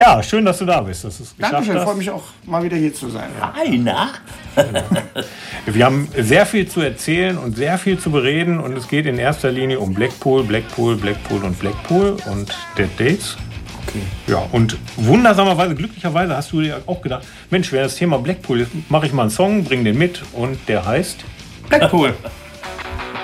Ja, schön, dass du da bist. Dass du es geschafft Dankeschön, hast. freue mich auch, mal wieder hier zu sein. Einer? Wir haben sehr viel zu erzählen und sehr viel zu bereden und es geht in erster Linie um Blackpool und Dead Dates. Okay. Ja, und wundersamerweise, glücklicherweise hast du dir auch gedacht, Mensch, wer das Thema Blackpool ist, mache ich mal einen Song, bring den mit und der heißt Blackpool.